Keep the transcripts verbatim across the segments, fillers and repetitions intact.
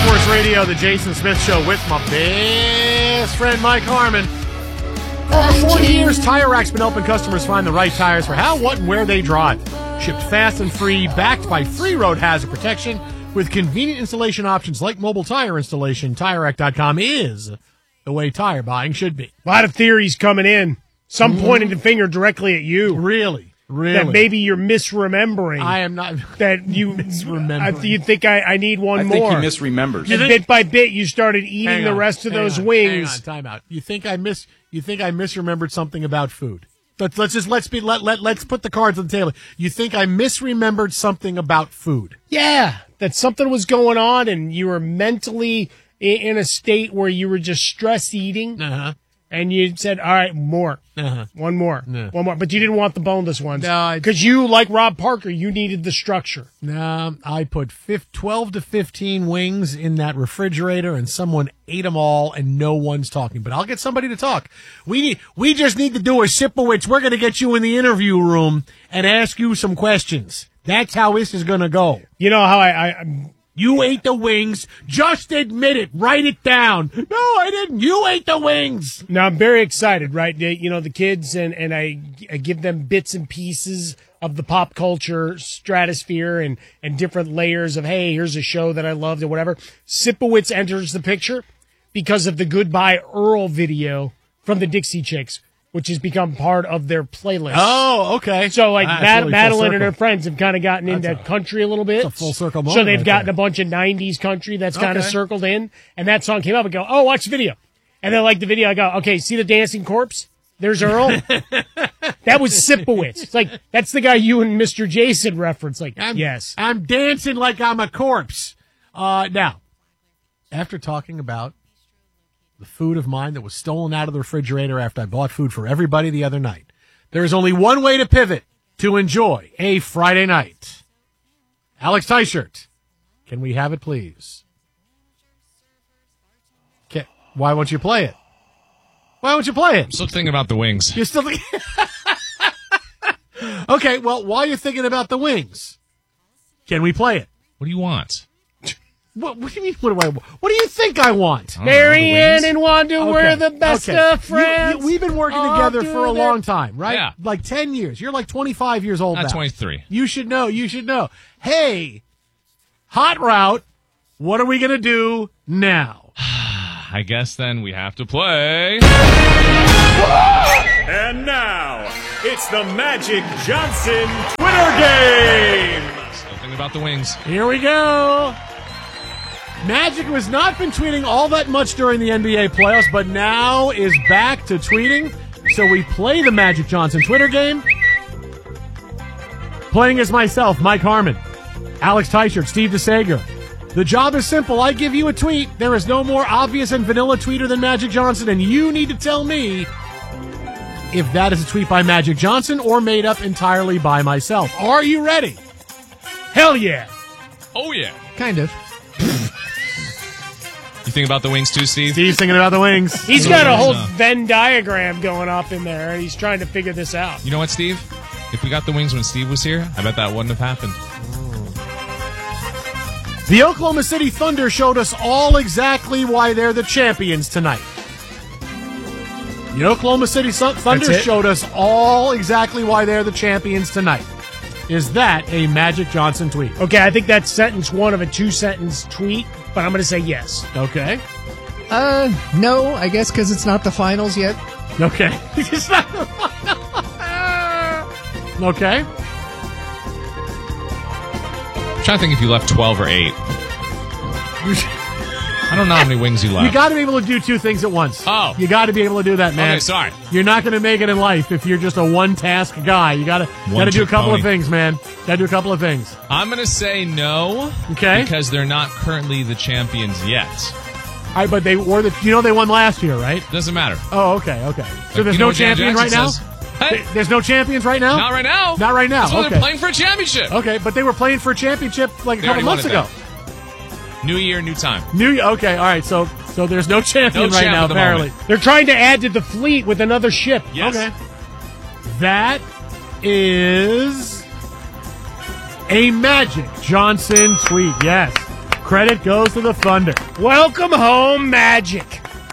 Force Radio, the Jason Smith Show with my best friend Mike Harmon. For forty years, Tire Rack's been helping customers find the right tires for how, what, and where they drive. Shipped fast and free, backed by free road hazard protection, with convenient installation options like mobile tire installation. Tire Rack dot com is the way tire buying should be. A lot of theories coming in. Some mm-hmm. pointing the finger directly at you. Really? Really? That maybe you're misremembering. I am not. That you misremembering. I, you think I, I need one I more. I think he misremembers. And bit by bit, you started eating hang the on, rest of those on, wings. Hang on, time out. You think I miss? You think I misremembered something about food? Let's let's just let's be let let let's put the cards on the table. You think I misremembered something about food? Yeah, that something was going on, and you were mentally in a state where you were just stress eating. Uh huh. And you said, all right, more. Uh-huh. One more. Yeah. One more. But you didn't want the boneless ones. No. Because you, like Rob Parker, you needed the structure. No, I put twelve to fifteen wings in that refrigerator, and someone ate them all, and no one's talking. But I'll get somebody to talk. We need, we just need to do a Sipowicz. We're going to get you in the interview room and ask you some questions. That's how this is going to go. You know how I... I I'm, You ate the wings. Just admit it. Write it down. No, I didn't. You ate the wings. Now, I'm very excited, right? They, you know, the kids, and, and I, I give them bits and pieces of the pop culture stratosphere and, and different layers of, hey, here's a show that I loved or whatever. Sipowicz enters the picture because of the Goodbye Earl video from the Dixie Chicks, which has become part of their playlist. Oh, okay. So, like, ah, Mad- really Madeline and her friends have kind of gotten That's into a, country a little bit. It's a full circle moment. So they've right gotten there. a bunch of nineties country that's kind of Okay. circled in. And that song came up and go, oh, watch the video. And then, like, the video, I go, okay, see the dancing corpse? There's Earl. That was Sipowicz. It's like, that's the guy you and Mister Jason reference. Like, I'm, yes. I'm dancing like I'm a corpse. Uh, now, after talking about the food of mine that was stolen out of the refrigerator after I bought food for everybody the other night, there is only one way to pivot to enjoy a Friday night. Alex Teichert, can we have it, please? Okay, why won't you play it? Why won't you play it? I'm still thinking about the wings. You're still thinking... Okay, well, while you're thinking about the wings, can we play it? What do you want? What, what do you mean? What do I? What do you think I want? I don't know, Mary the Ann wings? and Wanda Okay, were the best okay. of You- friends. you- we've been working all together through for a their- long time, right? Yeah. Like ten years. You're like twenty-five years old Not now. twenty-three. You should know. You should know. Hey, hot route. What are we gonna do now? I guess then we have to play. And now, it's the Magic Johnson Twitter game! Still thinking about the wings. Here we go. Magic has not been tweeting all that much during the N B A playoffs, but now is back to tweeting. So we play the Magic Johnson Twitter game. Playing as myself, Mike Harmon, Alex Teichert, Steve DeSager. The job is simple. I give you a tweet. There is no more obvious and vanilla tweeter than Magic Johnson, and you need to tell me if that is a tweet by Magic Johnson or made up entirely by myself. Are you ready? Hell yeah. Oh, yeah. Kind of. You think about the wings too, Steve? Steve's thinking about the wings. He's got a whole Uh, Venn diagram going up in there, and he's trying to figure this out. You know what, Steve? If we got the wings when Steve was here, I bet that wouldn't have happened. The Oklahoma City Thunder showed us all exactly why they're the champions tonight. The Oklahoma City Sun- Thunder That's it? showed us all exactly why they're the champions tonight. Is that a Magic Johnson tweet? Okay, I think that's sentence one of a two-sentence tweet, but I'm going to say yes. Okay. Uh, no, I guess because it's not the finals yet. Okay. It's not- okay. I'm trying to think if you left twelve or eight. I don't know how many wings you left. You got to be able to do two things at once. Oh. You got to be able to do that, man. Okay, sorry. You're not going to make it in life if you're just a one-task guy. You got to got to do a trick couple pony. of things, man. Got to do a couple of things. I'm going to say no. Okay. Because they're not currently the champions yet. All right, but they were the. You know they won last year, right? Doesn't matter. Oh, okay, okay. So Like, there's you know no what Janet champion right Jackson now. says? Hey, Th- There's no champions right now. not right now. Not right now. That's why Okay. they're playing for a championship. Okay, but they were playing for a championship like a They couple already months won ago. it New year, new time. New. Okay, all right. So so there's no champion No right champ now. at the Apparently. moment. They're trying to add to the fleet with another ship. Yes. Okay. That is a Magic Johnson tweet. Yes. Credit goes to the Thunder. Welcome home, Magic.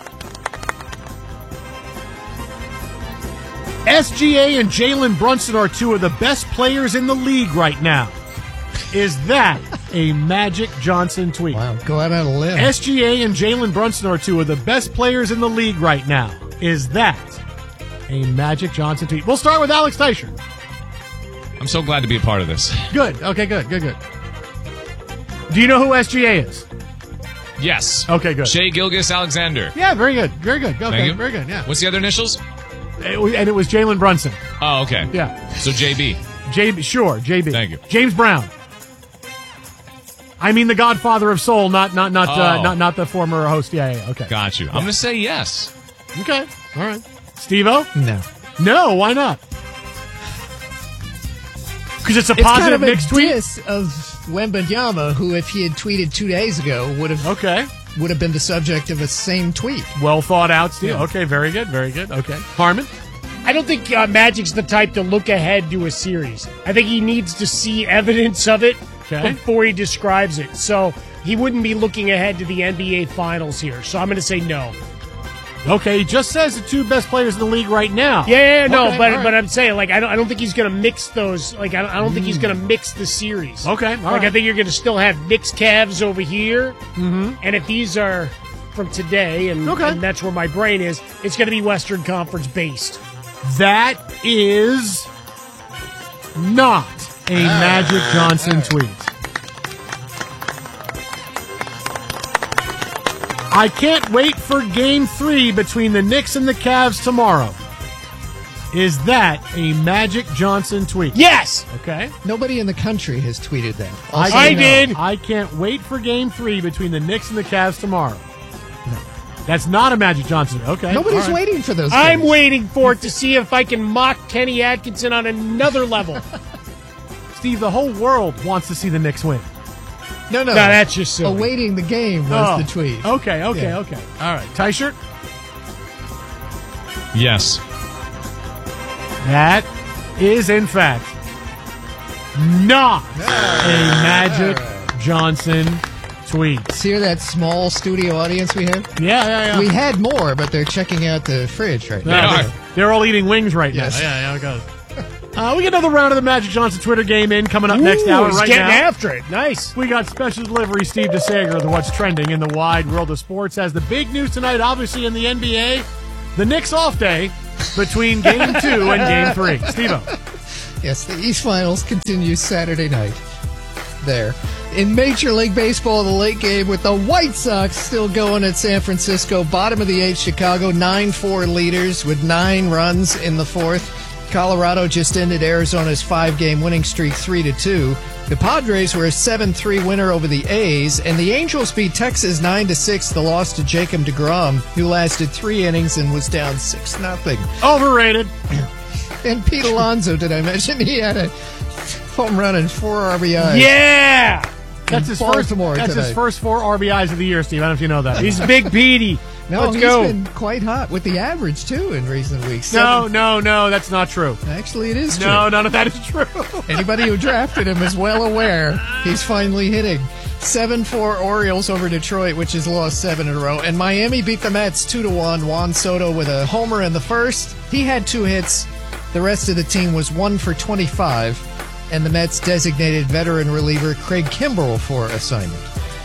S G A and Jalen Brunson are two of the best players in the league right now. Is that a Magic Johnson tweet? Wow, go out on a limb. S G A and Jalen Brunson are two of the best players in the league right now. Is that a Magic Johnson tweet? We'll start with Alex Teicher. I'm so glad to be a part of this. Good. Okay, good, good, good. Do you know who S G A is? Yes. Okay, good. Shea Gilgeous-Alexander. Yeah, very good. Very good. Okay, Thank you. very good, yeah. What's the other initials? It was- and it was Jalen Brunson. Oh, okay. Yeah. So J B. J B, sure, J B. Thank you. James Brown. I mean the Godfather of Soul, not not not uh, Oh. not not the former host. Yeah, yeah, okay. Got you. I'm going to say yes. Okay. All right. Steve-O? No. No, why not? Because it's a It's positive kind of a mixed tweet? diss of Wembanyama, who, if he had tweeted two days ago, would have Okay. would have been the subject of a same tweet. Well thought out, Steve. Yeah. Okay, very good, very good. Okay. Harmon? I don't think uh, Magic's the type to look ahead to a series. I think he needs to see evidence of it Okay. before he describes it. So he wouldn't be looking ahead to the N B A Finals here. So I'm going to say no. Okay, he just says the two best players in the league right now. Yeah, yeah, yeah, no, Okay, but all right. but I'm saying like I don't I don't think he's going to mix those. Like I don't, I don't think he's going to mix the series. Okay, all like right. I think you're going to still have Knicks Cavs over here, mm-hmm. and if these are from today, and, Okay. and that's where my brain is, it's going to be Western Conference based. That is not a Magic Johnson tweet. I can't wait for game three between the Knicks and the Cavs tomorrow. Is that a Magic Johnson tweet? Yes. Okay. Nobody in the country has tweeted that. I, Also, I no. did. I can't wait for game three between the Knicks and the Cavs tomorrow. That's not a Magic Johnson. Okay. Nobody's all right. waiting for those. I'm things. waiting for it to see if I can mock Kenny Atkinson on another level. no, Steve, the whole world wants to see the Knicks win. No, no. that's just silly. Awaiting the game was Oh, the tweet. Okay, okay, Yeah. okay. All right. Teicher? Yes. That is, in fact, not a Magic Johnson tweet. See that small studio audience we have? Yeah, yeah, yeah. We had more, but they're checking out the fridge right No, now. They they're, are. they're all eating wings right Yes. now. Yeah, yeah, it goes. Uh, we get another round of the Magic Johnson Twitter game in coming up next Ooh, hour he's right getting now. after it. Nice. We got special delivery Steve DeSager with what's trending in the wide world of sports. As the big news tonight, obviously in the N B A, the Knicks off day between game two and game three. Steve-O. Yes, the East Finals continues Saturday night. There. In Major League Baseball, the late game with the White Sox still going at San Francisco. Bottom of the eighth, Chicago, nine four leaders with nine runs in the fourth. Colorado just ended Arizona's five-game winning streak three to two. The Padres were a seven three winner over the A's, and the Angels beat Texas nine to six, the loss to Jacob deGrom, who lasted three innings and was down six nothing. Overrated. And Pete Alonso, did I mention he had a home run and four R B Is? Yeah. That's his first. Baltimore That's his tonight. first four R B Is of the year, Steve. I don't know if you know that. He's Big Petey. No, Let's he's go. been quite hot with the average, too, in recent weeks. No, Seven- no, no. That's not true. Actually, it is true. No, none of that is true. Anybody who drafted him is well aware he's finally hitting. seven four Orioles over Detroit, which has lost seven in a row. And Miami beat the Mets two to one. Juan Soto with a homer in the first. He had two hits. The rest of the team was one for twenty-five. And the Mets designated veteran reliever Craig Kimbrell for assignment.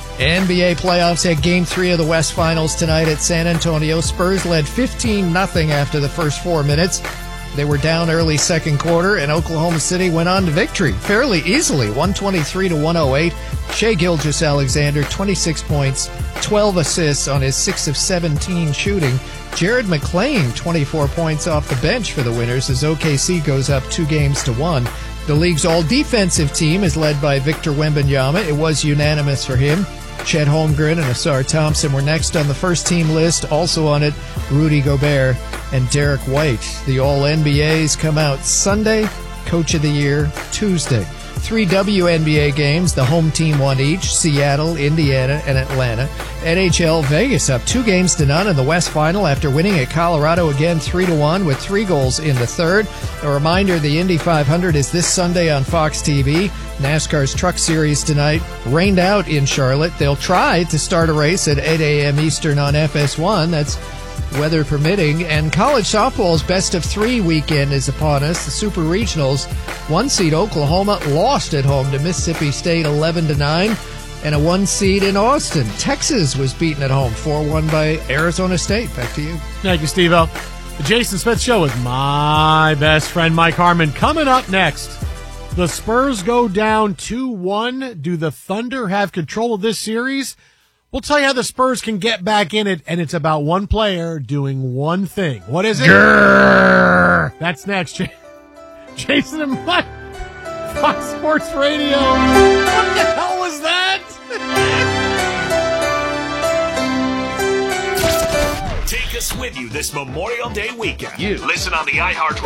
N B A playoffs had game three of the West Finals tonight at San Antonio. Spurs led fifteen nothing after the first four minutes. They were down early second quarter, and Oklahoma City went on to victory fairly easily, one twenty-three to one oh eight. Shea Gilgeous-Alexander, twenty-six points, twelve assists on his six of seventeen shooting. Jared McClain, twenty-four points off the bench for the winners as O K C goes up two games to one. The league's all-defensive team is led by Victor Wembanyama. It was unanimous for him. Chet Holmgren and Asar Thompson were next on the first-team list. Also on it, Rudy Gobert and Derek White. The All-N B As come out Sunday, Coach of the Year Tuesday. Three W N B A games, the home team won each, Seattle, Indiana, and Atlanta. N H L, Vegas up two games to none in the West Final after winning at Colorado again three to one with three goals in the third. A reminder, the Indy five hundred is this Sunday on Fox T V. NASCAR's Truck Series tonight rained out in Charlotte. They'll try to start a race at eight a.m. Eastern on F S one. That's weather permitting. And college softball's best of three weekend is upon us. The Super Regionals, one seed Oklahoma lost at home to Mississippi State eleven to nine. And a one seed in Austin, Texas, was beaten at home four one by Arizona State. Back to you. Thank you, Steve-O. The Jason Smith Show with my best friend Mike Harmon. Coming up next, the Spurs go down two one. Do the Thunder have control of this series? We'll tell you how the Spurs can get back in it, and it's about one player doing one thing. What is it? Grrr. That's next. Jason and Mike, Fox Sports Radio. What the hell was that? Take us with you this Memorial Day weekend. You listen on the iHeart